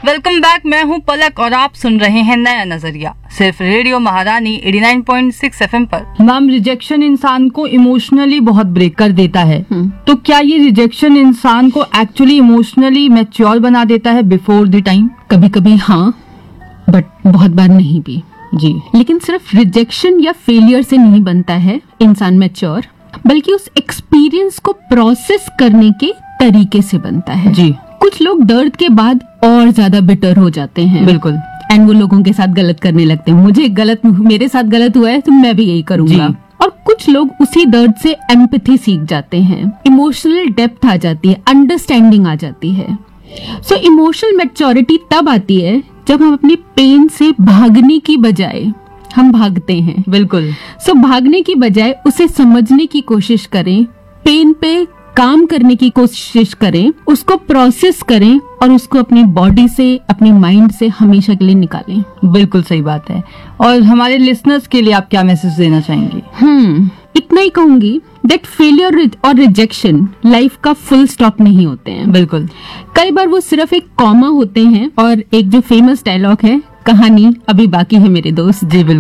Welcome back. मैं हूं पलक और आप सुन रहे हैं नया नजरिया, सिर्फ रेडियो महारानी 89.6 FM पर। मैम, रिजेक्शन इंसान को इमोशनली बहुत ब्रेक कर देता है, तो क्या ये रिजेक्शन इंसान को एक्चुअली इमोशनली मैच्योर बना देता है बिफोर द टाइम? कभी कभी हाँ, बट बहुत बार नहीं भी जी। लेकिन सिर्फ रिजेक्शन या फेलियर से नहीं बनता है इंसान मैच्योर, बल्कि उस एक्सपीरियंस को प्रोसेस करने के तरीके से बनता है जी। कुछ लोग दर्द के बाद और ज्यादा बिटर हो जाते हैं, बिल्कुल, एंड वो लोगों के साथ गलत करने लगते हैं। मेरे साथ गलत हुआ है तो मैं भी यही करूंगा। और कुछ लोग उसी दर्द से एम्पैथी सीख जाते हैं, इमोशनल डेप्थ आ जाती है, अंडरस्टैंडिंग आ जाती है। सो इमोशनल मैच्योरिटी तब आती है जब हम अपनी पेन से भागने की बजाय हम भागते हैं। बिल्कुल। सो भागने की बजाय उसे समझने की कोशिश करें, पेन पे काम करने की कोशिश करें, उसको प्रोसेस करें और उसको अपनी बॉडी से, अपने माइंड से हमेशा के लिए निकालें। बिल्कुल सही बात है। और हमारे लिसनर्स के लिए आप क्या मैसेज देना चाहेंगे? इतना ही कहूंगी दैट फेलियर और रिजेक्शन लाइफ का फुल स्टॉप नहीं होते हैं। बिल्कुल। कई बार वो सिर्फ एक कॉमा होते हैं। और एक जो फेमस डायलॉग है, कहानी अभी बाकी है मेरे दोस्त। जी बिल्कुल।